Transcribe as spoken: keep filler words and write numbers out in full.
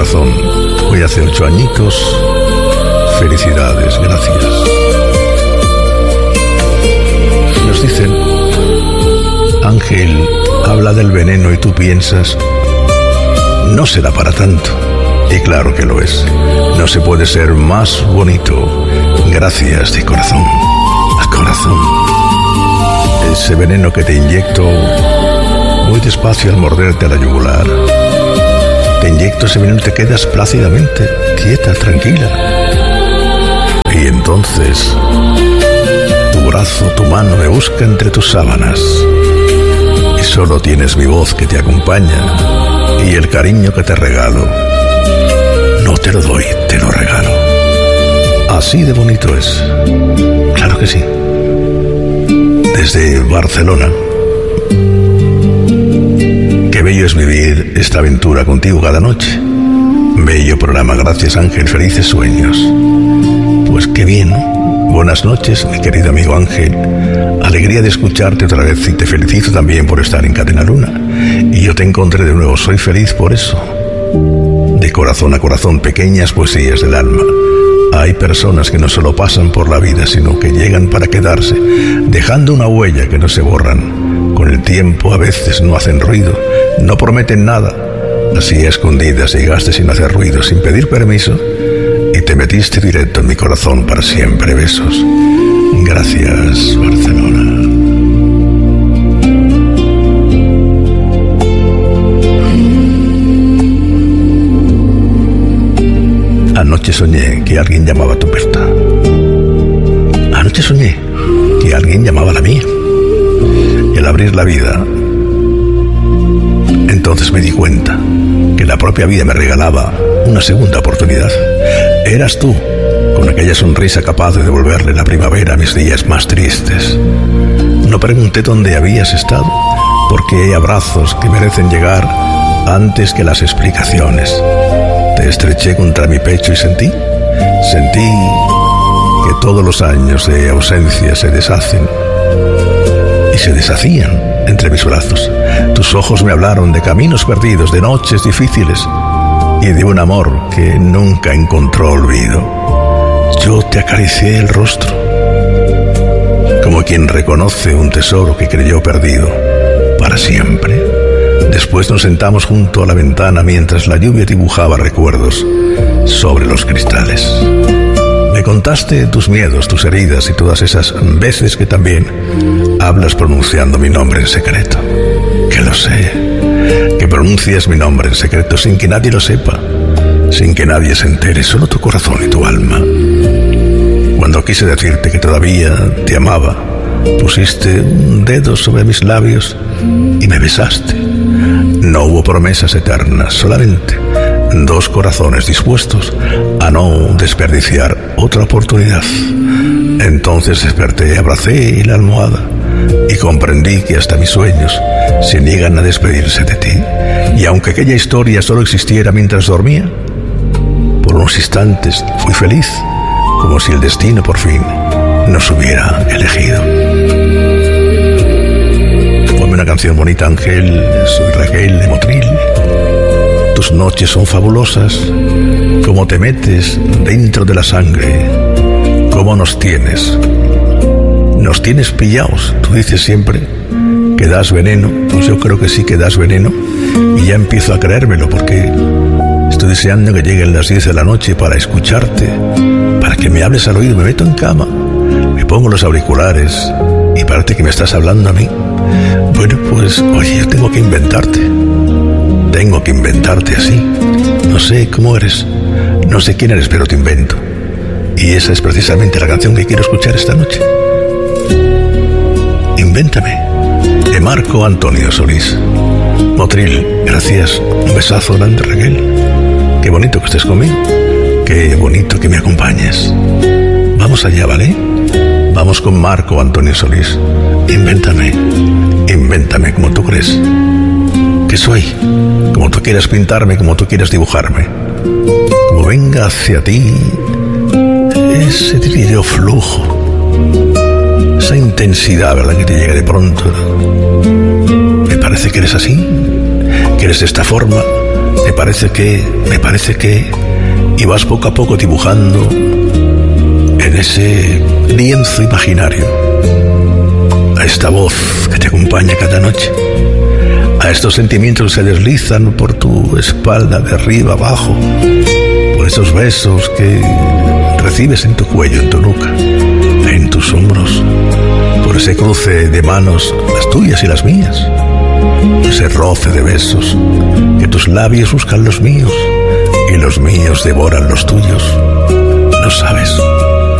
corazón, hoy hace ocho añitos. Felicidades, gracias. Nos dicen, Ángel, habla del veneno y tú piensas, no será para tanto. Y claro que lo es. No se puede ser más bonito. Gracias de corazón a corazón. Ese veneno que te inyecto muy despacio al morderte a la yugular. Te inyecto ese veneno y te quedas plácidamente, quieta, tranquila. Y entonces tu brazo, tu mano me busca entre tus sábanas. Y solo tienes mi voz que te acompaña y el cariño que te regalo. No te lo doy, te lo regalo. Así de bonito es. Claro que sí. Desde Barcelona. Qué bello es vivir esta aventura contigo cada noche. Bello programa, gracias Ángel, felices sueños. Pues qué bien, ¿no? Buenas noches, mi querido amigo Ángel. Alegría de escucharte otra vez y te felicito también por estar en Cadena Luna. Y yo te encontré de nuevo, soy feliz por eso. De corazón a corazón, pequeñas poesías del alma. Hay personas que no solo pasan por la vida, sino que llegan para quedarse, dejando una huella que no se borran. Con el tiempo a veces no hacen ruido, no prometen nada. Así a escondidas llegaste sin hacer ruido, sin pedir permiso, y te metiste directo en mi corazón para siempre. Besos. Gracias, Barcelona. Anoche soñé que alguien llamaba a tu puerta. Anoche soñé que alguien llamaba a la mía. Y al abrir la vida, entonces me di cuenta que la propia vida me regalaba una segunda oportunidad. Eras tú, con aquella sonrisa capaz de devolverle la primavera a mis días más tristes. No pregunté dónde habías estado, porque hay abrazos que merecen llegar antes que las explicaciones. Te estreché contra mi pecho y sentí, sentí que todos los años de ausencia se deshacen y se deshacían entre mis brazos. Tus ojos me hablaron de caminos perdidos, de noches difíciles y de un amor que nunca encontró olvido. Yo te acaricié el rostro, como quien reconoce un tesoro que creyó perdido para siempre. Después nos sentamos junto a la ventana mientras la lluvia dibujaba recuerdos sobre los cristales. Me contaste tus miedos, tus heridas y todas esas veces que también hablas pronunciando mi nombre en secreto. Que lo sé, que pronuncias mi nombre en secreto sin que nadie lo sepa, sin que nadie se entere, solo tu corazón y tu alma. Cuando quise decirte que todavía te amaba, pusiste un dedo sobre mis labios y me besaste. No hubo promesas eternas, solamente dos corazones dispuestos a no desperdiciar otra oportunidad. Entonces desperté, abracé la almohada y comprendí que hasta mis sueños se niegan a despedirse de ti. Y aunque aquella historia solo existiera mientras dormía, por unos instantes fui feliz, como si el destino por fin nos hubiera elegido. Una canción bonita, Ángel. Soy Raquel de Motril. Tus noches son fabulosas, como te metes dentro de la sangre, cómo nos tienes. Nos tienes pillados. Tú dices siempre que das veneno. Pues yo creo que sí que das veneno. Y ya empiezo a creérmelo, porque estoy deseando que lleguen las diez de la noche para escucharte, para que me hables al oído. Me meto en cama, me pongo los auriculares y parece que me estás hablando a mí. Bueno, pues, oye, yo tengo que inventarte. Tengo que inventarte así. No sé cómo eres, no sé quién eres, pero te invento. Y esa es precisamente la canción que quiero escuchar esta noche. Invéntame, de Marco Antonio Solís. Motril, gracias. Un besazo grande, Raquel. Qué bonito que estés conmigo. Qué bonito que me acompañes. Vamos allá, ¿vale? Vamos con Marco Antonio Solís. Invéntame, invéntame como tú crees que soy, como tú quieras pintarme, como tú quieras dibujarme, como venga hacia ti ese tibio flujo, esa intensidad, ¿verdad?, que te llega de pronto. Me parece que eres así, que eres de esta forma, me parece que, me parece que, y vas poco a poco dibujando en ese lienzo imaginario a esta voz que te acompaña cada noche, a estos sentimientos que se deslizan por tu espalda de arriba abajo, por esos besos que recibes en tu cuello, en tu nuca, en tus hombros, por ese cruce de manos, las tuyas y las mías, ese roce de besos, que tus labios buscan los míos y los míos devoran los tuyos. ¿No sabes?